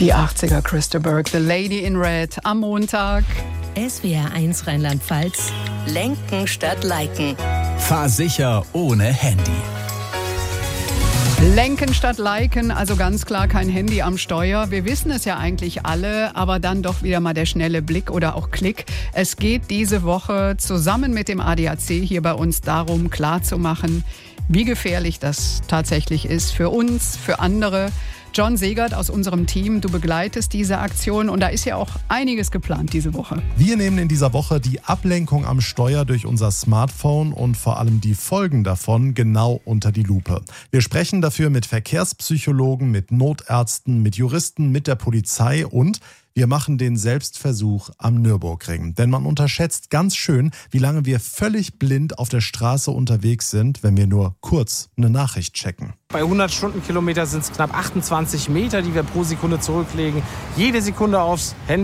Die 80er Krista Burke, The Lady in Red, am Montag. SWR1 Rheinland-Pfalz, Lenken statt Liken. Fahr sicher ohne Handy. Lenken statt liken, also ganz klar kein Handy am Steuer. Wir wissen es ja eigentlich alle, aber dann doch wieder mal der schnelle Blick oder auch Klick. Es geht diese Woche zusammen mit dem ADAC hier bei uns darum, klarzumachen, wie gefährlich das tatsächlich ist für uns, für andere. John Segert aus unserem Team, du begleitest diese Aktion und da ist ja auch einiges geplant diese Woche. Wir nehmen in dieser Woche die Ablenkung am Steuer durch unser Smartphone und vor allem die Folgen davon genau unter die Lupe. Wir sprechen dafür mit Verkehrspsychologen, mit Notärzten, mit Juristen, mit der Polizei und wir machen den Selbstversuch am Nürburgring. Denn man unterschätzt ganz schön, wie lange wir völlig blind auf der Straße unterwegs sind, wenn wir nur kurz eine Nachricht checken. Bei 100 Stundenkilometer sind es knapp 28 Meter, die wir pro Sekunde zurücklegen. Jede Sekunde aufs Handy